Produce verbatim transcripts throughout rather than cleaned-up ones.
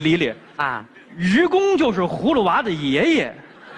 理理啊， 愚公就是葫芦娃的爷爷，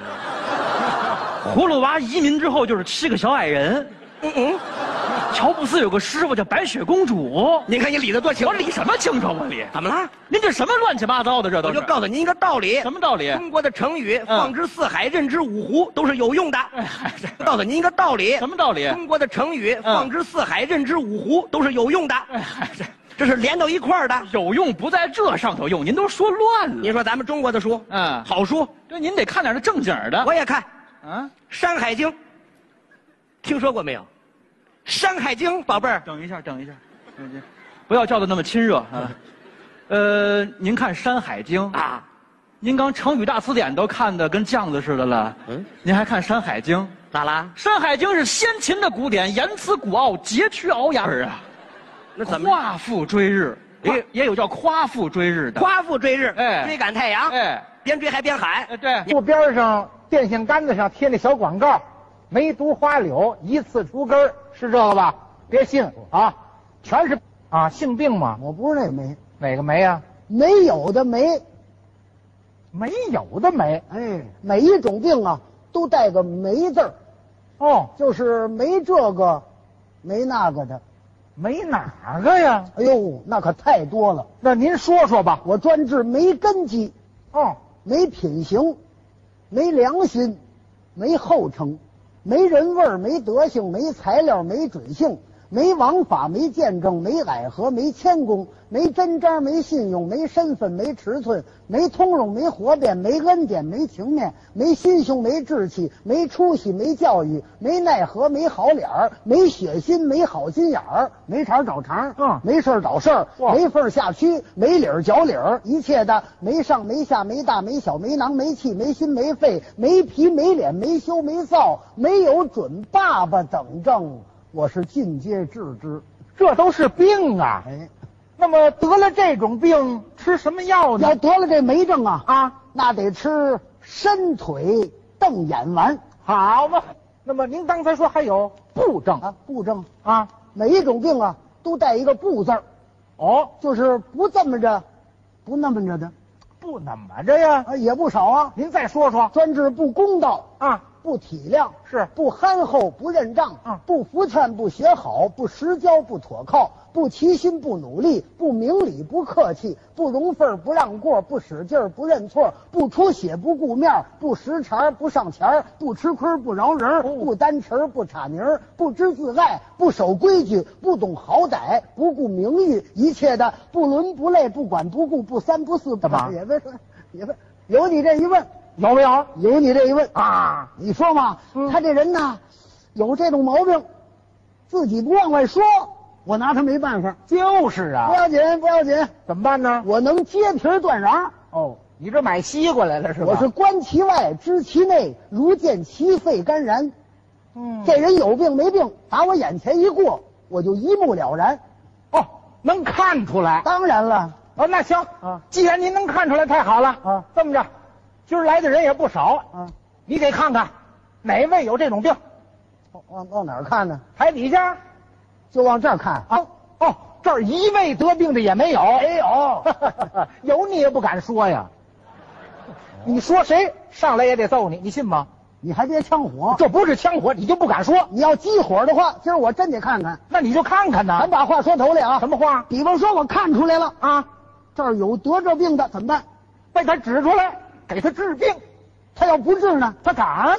葫芦娃移民之后就是七个小矮人。 嗯嗯， 乔布斯有个师傅叫白雪公主。 您看你理得多清楚。 我理什么清楚？我理怎么了？ 您这什么乱七八糟的？这都是。 我就告诉您一个道理。 什么道理？ 中国的成语“放之四海，任之五湖”都是有用的。 哎，这告诉您一个道理。 什么道理？ 中国的成语“放之四海，任之五湖”都是有用的。 哎，这这是连到一块儿的。 有用不在这上头用，您都说乱了。 您说咱们中国的书， 嗯， 好书， 对，您得看点那正经的。 我也看。 啊， 《山海经》，听说过没有？《山海经》，宝贝儿。 等一下，等一下，等一下，不要叫的那么亲热啊。呃，您看《山海经》 啊， 您刚成语大词典都看的跟酱子似的了。 嗯， 您还看《山海经》？ 咋啦？ 《山海经》是先秦的古典，言辞古奥，佶屈聱牙儿啊。 那怎么？ 夸父追日，也也有叫夸父追日的。 夸父追日， 哎追赶太阳， 哎， 边追还边喊。 哎，对， 路边上电线杆子上贴那小广告，梅毒花柳一次除根儿，是这个吧？别信啊，全是啊性病嘛。 我不是那梅， 哪个梅呀、 没有的梅。 没有的梅。 哎，每一种病啊，都带个梅字儿， 哦， 就是没这个，没那个的。 没哪个呀？ 哎呦，那可太多了。 那您说说吧。 我专治没根基， 哦， 没品行，没良心，没后程，没人味儿，没德行，没材料，没准性，没王法，没见证，没矮和，没谦恭，没真章，没信用，没身份，没尺寸，没通融，没活变，没恩典，没情面，没心胸，没志气，没出息，没教育，没奈何，没好脸儿，没血心，没好心眼儿，没茬找茬， 嗯没事儿找事儿， 哇没缝儿下区，没理儿脚理儿，一切的没上没下，没大没小，没囊没气，没心没肺，没皮没脸，没羞没臊，没有准爸爸等症，我是尽皆治之。 这都是病啊。 哎， 那么得了这种病，吃什么药呢要？得了这霉症啊啊， 那得吃伸腿瞪眼丸好嘛。那么您刚才说还有布症啊，布症啊？ 每一种病啊都带一个不字儿， 哦， 就是不这么着，不那么着的不怎么着呀？ 啊，也不少啊。 您再说说专治不公道啊？ 不体谅， 是不憨厚，不认账， 嗯不服劝，不学好，不实交，不妥靠，不齐心，不努力，不明理，不客气，不容份儿，不让过，不使劲儿，不认错，不出血，不顾面儿，不识茬儿，不上钱儿，不吃亏，不饶人儿， 哦不担词儿，不插泥儿，不知自爱，不守规矩，不懂好歹，不顾名誉，一切的不伦不类，不管不顾，不三不四，不干嘛也别说，也别有你这一问。 有没有有你这一问啊？ 你说嘛， 嗯他这人呐，有这种毛病，自己不往外说，我拿他没办法。 就是啊不。要紧，不要紧， 怎么办呢？ 我能揭皮儿断瓤。 哦，你这买西瓜来了是吧？ 我是观其外，知其内，如见其肺肝然。 嗯， 这人有病没病，打我眼前一过，我就一目了然。 哦，能看出来。 当然了， 哦，那行啊， 既然您能看出来，太好了啊。 这么着，今儿来的人也不少啊， 你得看看哪位有这种病。 往往哪儿看呢？ 台底下就往这儿看啊。哦，这儿一位得病的也没有。 没有， 有你也不敢说呀。你说谁上来也得揍你，你信吗？ 你还别呛火。 这不是枪火，你就不敢说。 你要激火的话，今儿我真得看看。 那你就看看呐。 咱把话说头里啊。 什么话比方说，我看出来了， 啊？ 这儿有得这病的，怎么办？ 被他指出来，给他治病， 他要不治呢？ 他敢。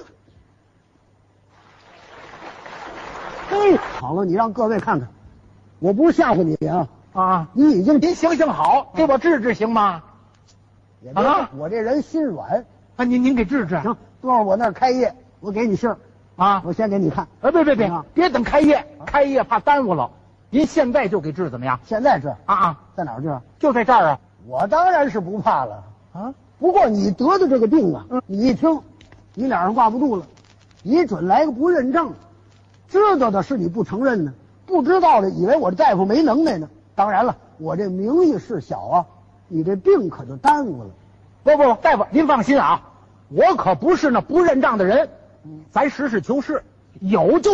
嘿，好了，你让各位看看，我不是吓唬你啊， 啊， 你已经您行行好，给我治治行吗？ 也别啊我这人心软， 啊，您您给治治行，多少我那儿开业，我给你信儿， 啊！ 我先给你看。 哎，别别别啊， 别等开业，开业怕耽误了。您现在就给治怎么样？ 现在治啊啊， 在哪儿治？ 就在这儿啊我当然是不怕了， 啊！ 不过你得的这个病啊， 嗯你一听，你脸上挂不住了，你准来个不认账，知道的是你不承认呢，不知道的以为我这大夫没能耐呢。当然了，我这名义是小啊，你这病可就耽误了。 不不不，大夫您放心啊，我可不是那不认账的人，咱实事求是，有就